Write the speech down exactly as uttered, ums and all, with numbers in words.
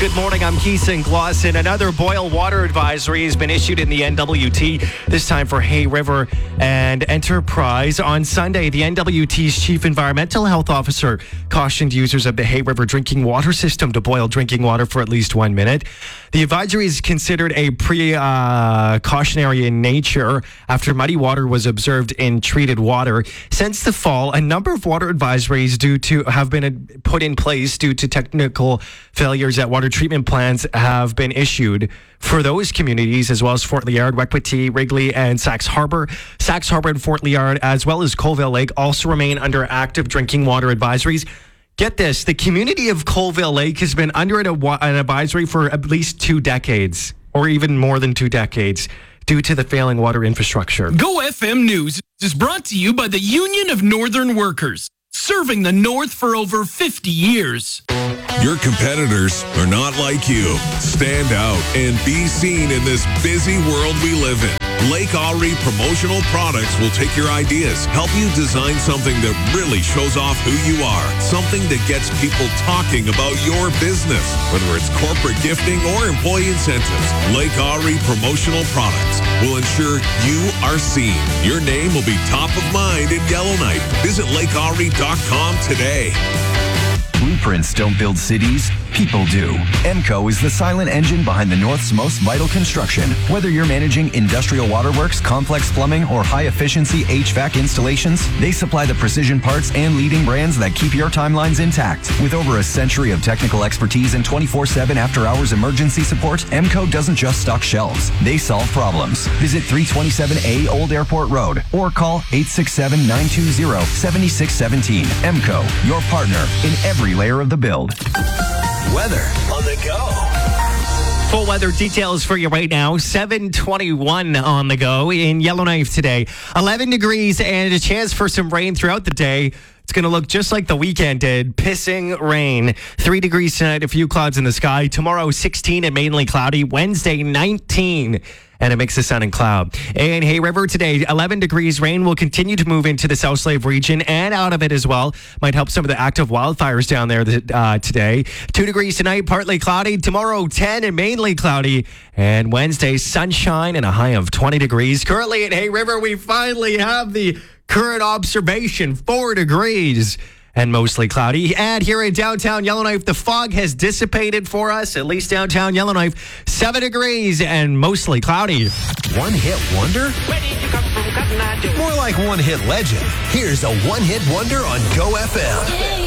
Good morning, I'm Keeson Glosson. Another boil water advisory has been issued in the N W T, this time for Hay River and Enterprise. On Sunday, the N W T's Chief Environmental Health Officer cautioned users of the Hay River drinking water system to boil drinking water for at least one minute. The advisory is considered a pre-cautionary uh, in nature after muddy water was observed in treated water. Since the fall, a number of water advisories due to have been put in place due to technical failures at water treatment plants have been issued for those communities, as well as Fort Liard, Wekwati, Wrigley, and Sax Harbor. Sax Harbor and Fort Liard, as well as Colville Lake, also remain under active drinking water advisories. Get this, the community of Colville Lake has been under an, an advisory for at least two decades, or even more than two decades, due to the failing water infrastructure. Go F M News is brought to you by the Union of Northern Workers, serving the North for over fifty years. Your competitors are not like you. Stand out and be seen in this busy world we live in. Lake Erie Promotional Products will take your ideas, help you design something that really shows off who you are, something that gets people talking about your business, whether it's corporate gifting or employee incentives. Lake Erie Promotional Products will ensure you are seen. Your name will be top of mind in Yellowknife. Visit lake erie dot com today. Blueprints don't build cities, people do. EMCO is the silent engine behind the North's most vital construction. Whether you're managing industrial waterworks, complex plumbing, or high-efficiency H V A C installations, they supply the precision parts and leading brands that keep your timelines intact. With over a century of technical expertise and twenty-four seven after-hours emergency support, EMCO doesn't just stock shelves. They solve problems. Visit three twenty-seven A Old Airport Road or call eight six seven, nine two zero, seven six one seven. EMCO, your partner in every layer of the build. Weather on the go. Full weather details for you right now. seven twenty-one on the go in Yellowknife today. eleven degrees and a chance for some rain throughout the day. It's going to look just like the weekend did. Pissing rain. Three degrees tonight, a few clouds in the sky. Tomorrow, sixteen and mainly cloudy. Wednesday, nineteen. And a mix of sun and cloud. In Hay River today, eleven degrees. Rain will continue to move into the South Slave region and out of it as well. Might help some of the active wildfires down there uh, today. Two degrees tonight, partly cloudy. Tomorrow, ten and mainly cloudy. And Wednesday, sunshine and a high of twenty degrees. Currently in Hay River, we finally have the current observation, four degrees. And mostly cloudy. And here in downtown Yellowknife, the fog has dissipated for us, at least downtown Yellowknife. Seven degrees and mostly cloudy. One hit wonder? Where did you come from, Cotton Eye Joe? More like one hit legend. Here's a one hit wonder on Go F M.